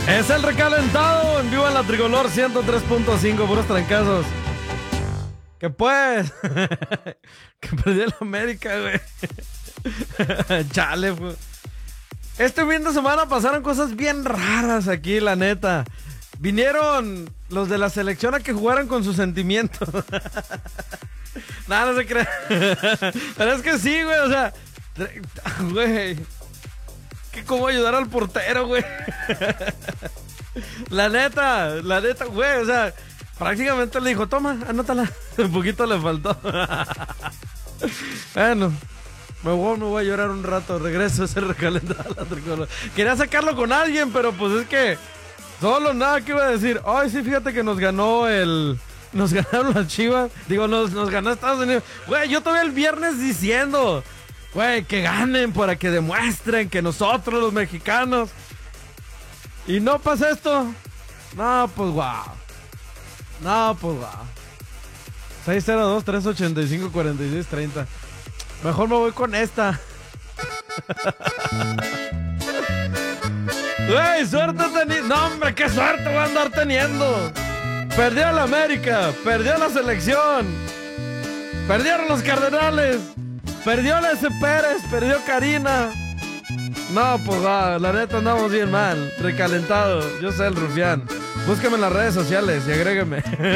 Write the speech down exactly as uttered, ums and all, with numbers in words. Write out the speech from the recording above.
Es el recalentado en vivo en la Tricolor ciento tres punto cinco, puros trancazos. Que pues, que perdió el América, güey. Chale, pues. Este fin de semana pasaron cosas bien raras aquí, la neta. Vinieron los de la selección a que jugaran con sus sentimientos. Nada, no se cree. Pero es que sí, güey, o sea, güey. Que cómo ayudar al portero, güey. La neta, la neta, güey, o sea, prácticamente le dijo, toma, anótala. Un poquito le faltó. Bueno, me voy, me voy a llorar un rato. Regreso a ese recalentado a la Tricolor. Quería sacarlo con alguien, pero pues es que solo nada que iba a decir. Ay, sí, fíjate que nos ganó el... Nos ganaron las Chivas. Digo, nos, nos ganó Estados Unidos. Güey, yo todavía el viernes diciendo, güey, que ganen para que demuestren que nosotros los mexicanos. Y no pasa esto. No, pues guau. No, pues guau. seis cero dos, tres ochenta y cinco, cuarenta y seis, treinta. Mejor me voy con esta. Güey, suerte teniendo. No, hombre, qué suerte voy a andar teniendo. Perdió la América, perdió la selección, perdieron los Cardenales, perdió la S. Pérez, perdió Karina. No, pues va, la neta andamos bien mal, recalentado. Yo soy el Rufián. Búsqueme en las redes sociales y agrégueme.